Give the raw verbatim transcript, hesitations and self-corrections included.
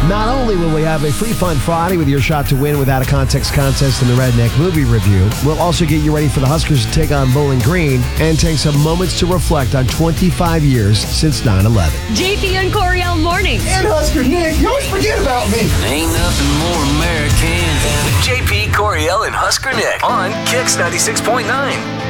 Not only will we have a free fun Friday with your shot to win without a context contest in the Redneck Movie Review, we'll also get you ready for the Huskers to take on Bowling Green and take some moments to reflect on twenty-five years since nine eleven. J P and Coriel mornings. And Husker Nick, you always forget about me. Ain't nothing more American than J P, Coriel, and Husker Nick on Kicks ninety-six point nine.